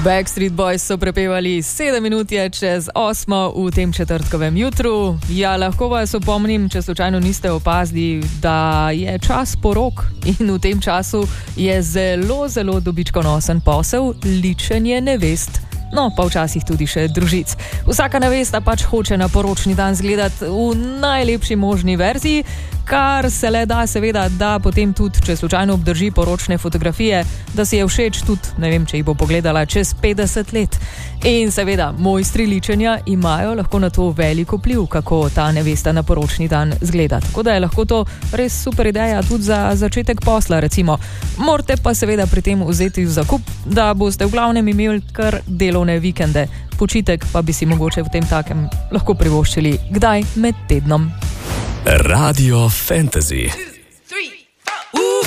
Backstreet Boys so prepevali 7 minut je čez 8 v tem četrtkovem jutru. Ja, lahko vas opomnim, če slučajno niste opazili, da je čas porok in v tem času je zelo, zelo dobičkonosen posel ličenje nevest. No, pa včasih tudi še družic. Vsaka nevesta pač hoče na poročni dan zgledati v najlepši možni verziji, kar se le da seveda, da potem tudi, če slučajno obdrži poročne fotografije, da si je všeč tudi, ne vem, če jih bo pogledala čez 50 let. In seveda, mojstri ličenja imajo lahko na to veliko vpliv, kako ta nevesta na poročni dan zgleda. Tako da je lahko to res super ideja tudi za začetek posla, recimo. Morate pa seveda pri tem vzeti v zakup, da boste v glavnem imeli kar delovne vikende. Počitek pa bi si mogoče v tem takem lahko privoščili kdaj med tednom. Radio Fantasy.